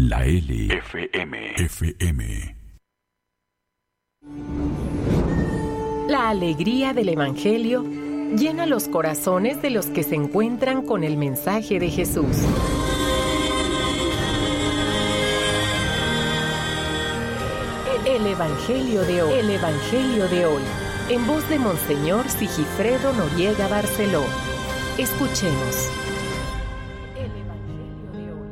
La L FM. La alegría del Evangelio llena los corazones de los que se encuentran con el mensaje de Jesús. El Evangelio de hoy, en voz de Monseñor Sigifredo Noriega Barceló. Escuchemos. El Evangelio de hoy.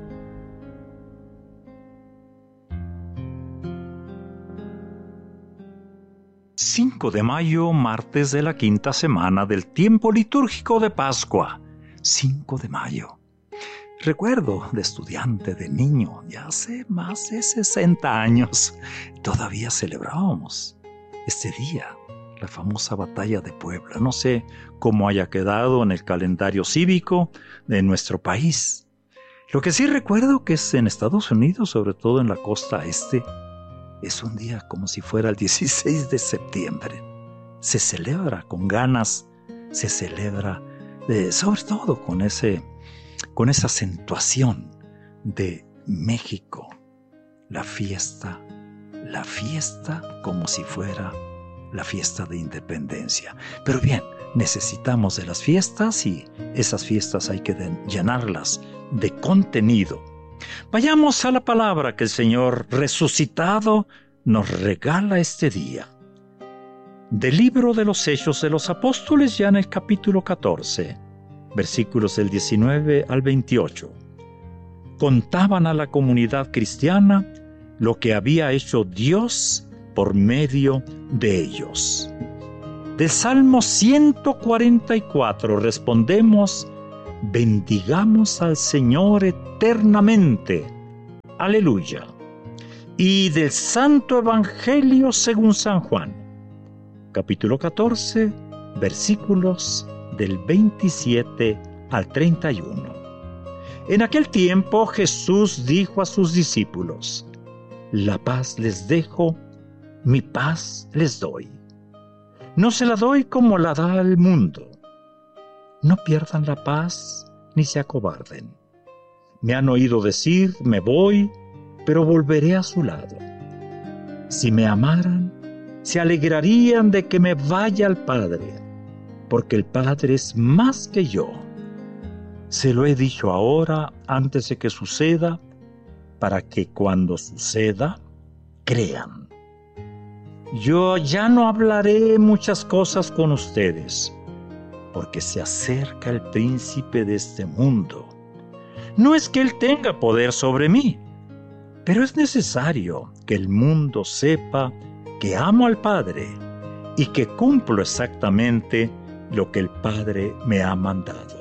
5 de mayo, martes de la quinta semana del tiempo litúrgico de Pascua. 5 de mayo. Recuerdo de estudiante, de niño, ya hace más de 60 años, todavía celebrábamos este día, la famosa batalla de Puebla. No sé cómo haya quedado en el calendario cívico de nuestro país. Lo que sí recuerdo que es en Estados Unidos, sobre todo en la costa este, es un día como si fuera el 16 de septiembre. Se celebra con ganas, se celebra sobre todo con esa acentuación de México, la fiesta como si fuera la fiesta de independencia. Pero bien, necesitamos de las fiestas y esas fiestas hay que llenarlas de contenido. Vayamos a la palabra que el Señor resucitado nos regala este día. Del libro de los Hechos de los Apóstoles, ya en el capítulo 14, versículos del 19 al 28. Contaban a la comunidad cristiana lo que había hecho Dios por medio de ellos. Del Salmo 144 respondemos: bendigamos al Señor eternamente. Aleluya. Y del Santo Evangelio según San Juan, capítulo 14, versículos del 27 al 31. En aquel tiempo Jesús dijo a sus discípulos: la paz les dejo, mi paz les doy. No se la doy como la da el mundo. No pierdan la paz ni se acobarden. Me han oído decir: me voy, pero volveré a su lado. Si me amaran, se alegrarían de que me vaya al Padre, porque el Padre es más que yo. Se lo he dicho ahora, antes de que suceda, para que cuando suceda, crean. Yo ya no hablaré muchas cosas con ustedes, porque se acerca el príncipe de este mundo. No es que él tenga poder sobre mí, pero es necesario que el mundo sepa que amo al Padre y que cumplo exactamente lo que el Padre me ha mandado.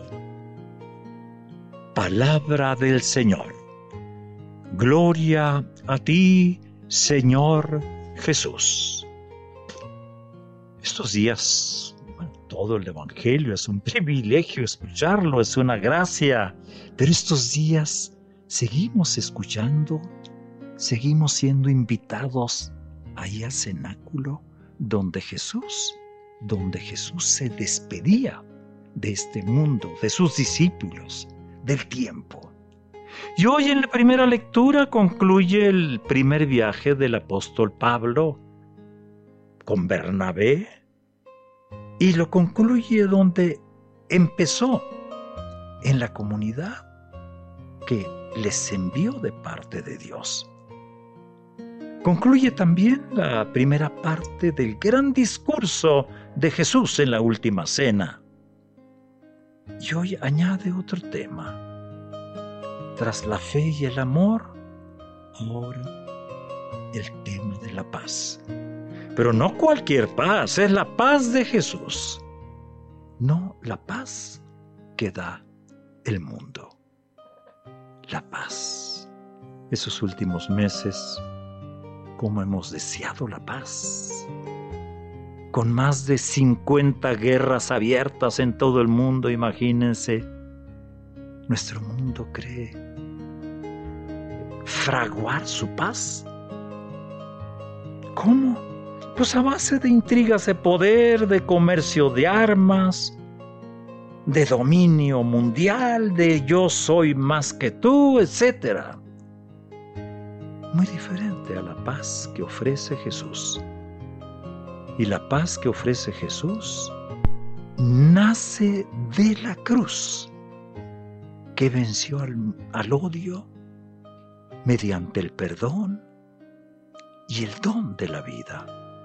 Palabra del Señor. Gloria a ti, Señor Jesús. Estos días, todo el Evangelio es un privilegio escucharlo, es una gracia, pero estos días seguimos escuchando, seguimos siendo invitados ahí al cenáculo donde Jesús se despedía de este mundo, de sus discípulos, del tiempo. Y hoy en la primera lectura concluye el primer viaje del apóstol Pablo con Bernabé, y lo concluye donde empezó, en la comunidad que les envió de parte de Dios. Concluye también la primera parte del gran discurso de Jesús en la última cena. Y hoy añade otro tema. Tras la fe y el amor, ahora el tema de la paz. Pero no cualquier paz, es la paz de Jesús. No la paz que da el mundo. La paz. Esos últimos meses, cómo hemos deseado la paz. Con más de 50 guerras abiertas en todo el mundo, imagínense, nuestro mundo cree fraguar su paz. ¿Cómo? Pues a base de intrigas de poder, de comercio de armas, de dominio mundial, de yo soy más que tú, etc. muy diferente a la paz que ofrece Jesús. Y la paz que ofrece Jesús nace de la cruz, que venció al odio mediante el perdón y el don de la vida.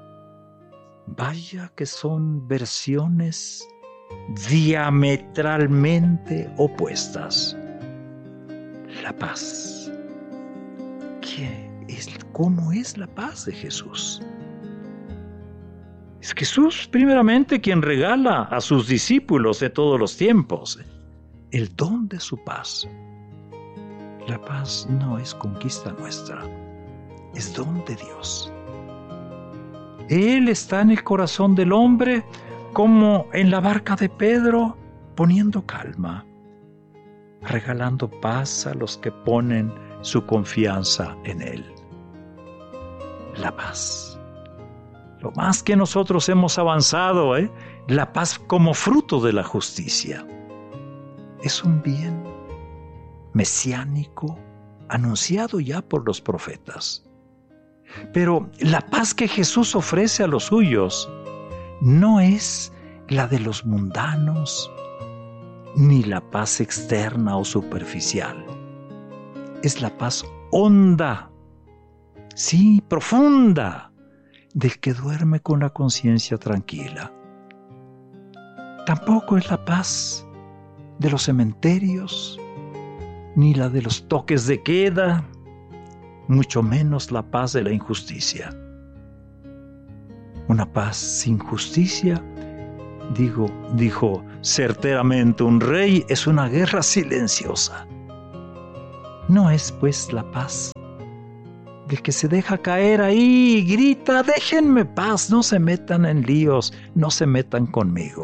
Vaya que son versiones diametralmente opuestas. La paz. ¿Cómo es la paz de Jesús? Es Jesús primeramente quien regala a sus discípulos de todos los tiempos el don de su paz. La paz no es conquista nuestra, es don de Dios. Él está en el corazón del hombre como en la barca de Pedro, poniendo calma, regalando paz a los que ponen su confianza en Él. La paz. Lo más que nosotros hemos avanzado, la paz como fruto de la justicia. Es un bien mesiánico anunciado ya por los profetas. Pero la paz que Jesús ofrece a los suyos no es la de los mundanos, ni la paz externa o superficial. Es la paz honda, sí, profunda, del que duerme con la conciencia tranquila. Tampoco es la paz de los cementerios, ni la de los toques de queda, mucho menos la paz de la injusticia. Una paz sin justicia, dijo certeramente un rey, es una guerra silenciosa. No es pues la paz del que se deja caer ahí y grita, déjenme paz, no se metan en líos, no se metan conmigo.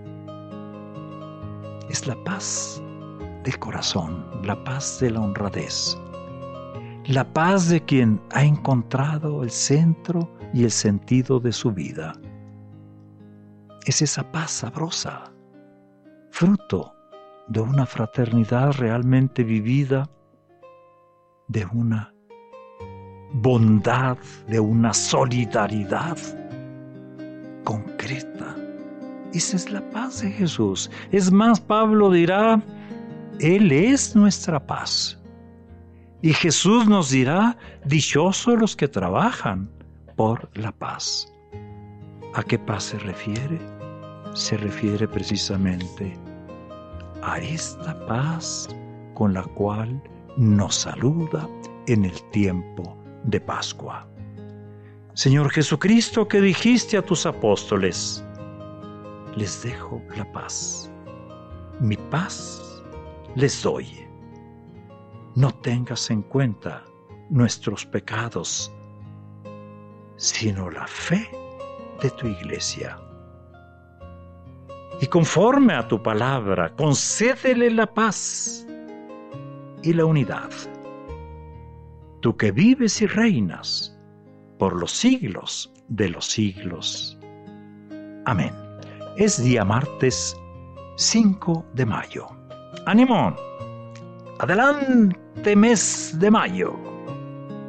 Es la paz del corazón, la paz de la honradez, la paz de quien ha encontrado el centro y el sentido de su vida. Es esa paz sabrosa, fruto de una fraternidad realmente vivida, de una bondad, de una solidaridad concreta. Esa es la paz de Jesús. Es más, Pablo dirá, Él es nuestra paz. Y Jesús nos dirá, dichosos los que trabajan por la paz. ¿A qué paz se refiere? Se refiere precisamente a esta paz con la cual nos saluda en el tiempo de Pascua. Señor Jesucristo, que dijiste a tus apóstoles, les dejo la paz, mi paz les doy. No tengas en cuenta nuestros pecados, sino la fe de tu iglesia. Y conforme a tu palabra, concédele la paz y la unidad. Tú que vives y reinas por los siglos de los siglos. Amén. Es día martes 5 de mayo. ¡Ánimo! ¡Adelante, mes de mayo!